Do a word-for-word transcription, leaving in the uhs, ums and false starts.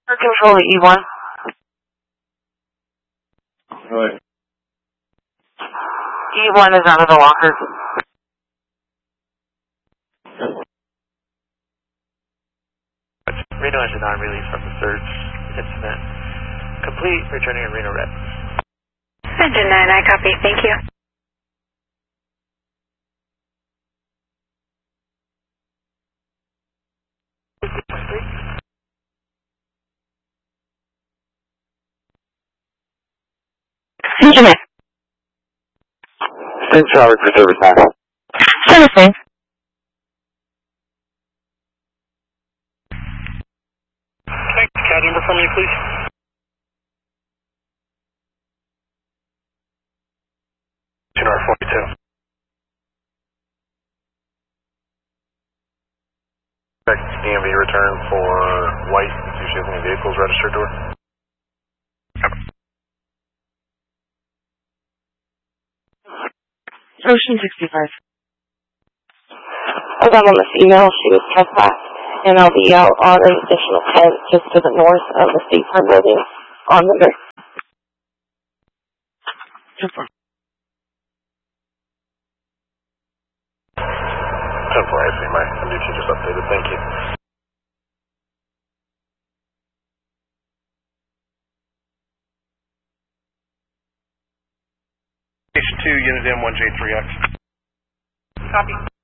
Control to E one. Right. E one is out of the locker. Reno engine on release from the surge incident. Complete, returning to Reno Red. Engine nine, I copy. Thank you. Engine nine. Send Charlie for service now. Servicing. Thanks. Cat number for me, please. R forty-two. Expect D M V return for White and see if she has any vehicles registered to her. Ocean sixty-five. I got on this email, she was trespassed, and I'll be out on an additional ten just to the north of the State Farm building on the north. Super. ten four, I see my M D T just updated, thank you. Station two, Unit M one J three X. Copy.